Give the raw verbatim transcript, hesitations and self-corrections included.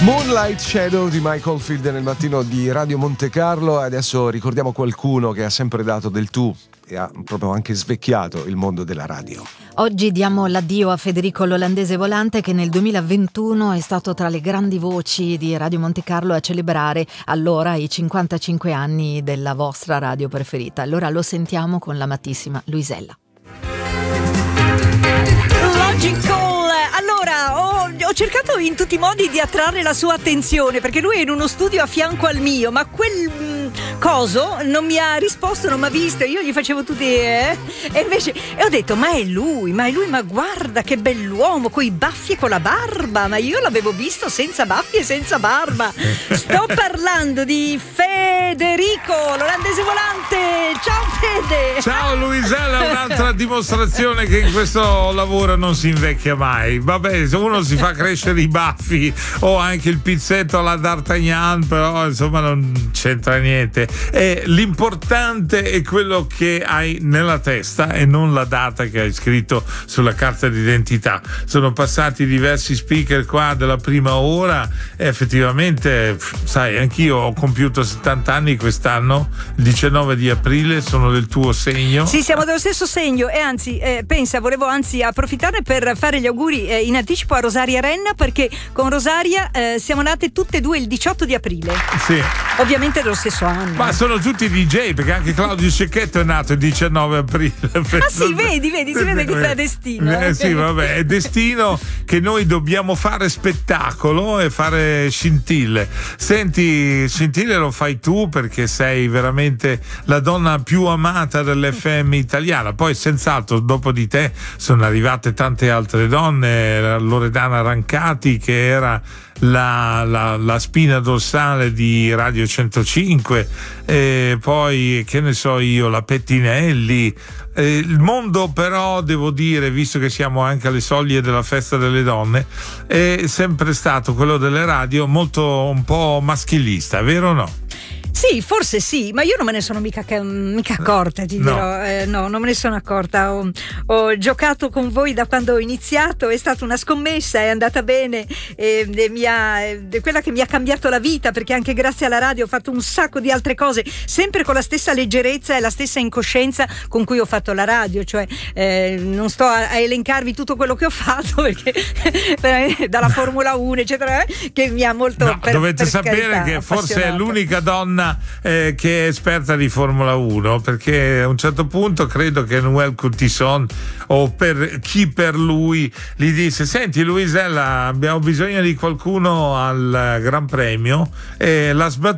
Moonlight Shadow di Mike Oldfield nel mattino di Radio Monte Carlo. E adesso ricordiamo qualcuno che ha sempre dato del tu e ha proprio anche svecchiato il mondo della radio. Oggi diamo l'addio a Federico l'Olandese Volante, che nel duemilaventuno è stato tra le grandi voci di Radio Monte Carlo a celebrare allora i cinquantacinque anni della vostra radio preferita. Allora lo sentiamo con l'amatissima Luisella. Logical. Allora, ho, ho cercato in tutti i modi di attrarre la sua attenzione, perché lui è in uno studio a fianco al mio, ma quel mh, coso non mi ha risposto, non mi ha visto. Io gli facevo tutti eh? E invece e ho detto ma è lui, ma è lui, ma guarda che bell'uomo, coi baffi e con la barba. Ma io l'avevo visto senza baffi e senza barba. Sto parlando di Federico l'Olandese Volante. Ciao Fede. Ciao Luisella, un'altra dimostrazione che in questo lavoro non si invecchia mai. Vabbè, se uno si fa crescere i baffi o anche il pizzetto alla D'Artagnan, però insomma non c'entra niente. E l'importante è quello che hai nella testa e non la data che hai scritto sulla carta d'identità. Sono passati diversi speaker qua della prima ora e effettivamente, sai, anch'io ho compiuto settanta anni quest'anno, il diciannove di aprile. Sono del tuo segno. Sì, siamo dello stesso segno e anzi, eh, pensa, volevo anzi approfittarne per fare gli auguri eh, in anticipo a Rosaria Renna, perché con Rosaria eh, siamo nate tutte e due il diciotto di aprile. Sì. Ovviamente dello stesso anno. Ma sono tutti D J, perché anche Claudio Cecchetto è nato il diciannove aprile. Ah sì, vedi, vedi, si vede che era destino. Eh sì, vabbè, è destino che noi dobbiamo fare spettacolo e fare scintille. Senti, scintille lo fai tu perché sei veramente la donna più amata dell'F M italiana. Poi senz'altro dopo di te sono arrivate tante altre donne, Loredana Rancati che era la, la, la spina dorsale di Radio centocinque, e poi che ne so io, la Pettinelli. Eh, il mondo però, devo dire, visto che siamo anche alle soglie della festa delle donne, è sempre stato quello delle radio molto un po' maschilista, vero o no? Sì, forse sì, ma io non me ne sono mica, mica accorta, ti dirò. No. Eh, no, non me ne sono accorta. Ho, ho giocato con voi da quando ho iniziato, è stata una scommessa, è andata bene, e, e mi ha, è quella che mi ha cambiato la vita, perché anche grazie alla radio ho fatto un sacco di altre cose, sempre con la stessa leggerezza e la stessa incoscienza con cui ho fatto la radio. Cioè, eh, non sto a, a elencarvi tutto quello che ho fatto, perché dalla Formula uno, eccetera, che mi ha molto. No, per, dovete per sapere carità, che forse è appassionato. l'unica donna Eh, che è esperta di Formula uno, perché a un certo punto credo che Noël Curtisson, o per chi per lui, gli disse: senti Luisella, abbiamo bisogno di qualcuno al Gran Premio, e l'ha sbattuto